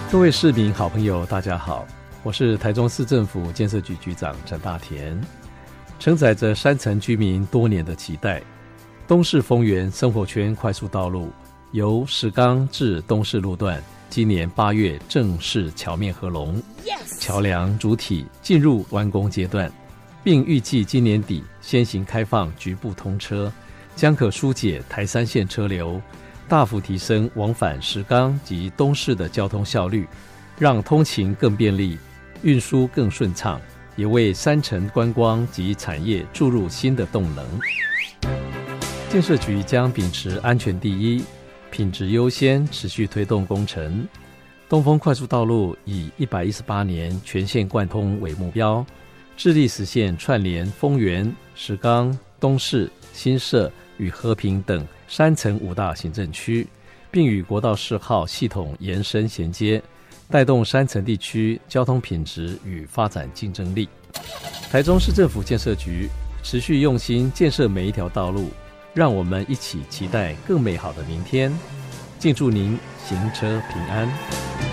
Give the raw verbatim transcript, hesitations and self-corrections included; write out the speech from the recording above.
各位市民好朋友大家好，我是台中市政府建设局局长陈大田。承载着山城居民多年的期待，东势丰原生活圈快速道路由石冈至东势路段今年八月正式桥面合龙， yes! 桥梁主体进入完工阶段，并预计今年底先行开放局部通车，将可疏解台三线车流，大幅提升往返石冈及东势的交通效率，让通勤更便利，运输更顺畅，也为山城观光及产业注入新的动能。建设局将秉持安全第一、品质优先，持续推动工程。东丰快速道路以一百一十八年全线贯通为目标，致力实现串联丰原、石冈、东势、新社与和平等山城五大行政区，并与国道四号系统延伸衔接，带动山城地区交通品质与发展竞争力。台中市政府建设局持续用心建设每一条道路，让我们一起期待更美好的明天。敬祝您行车平安。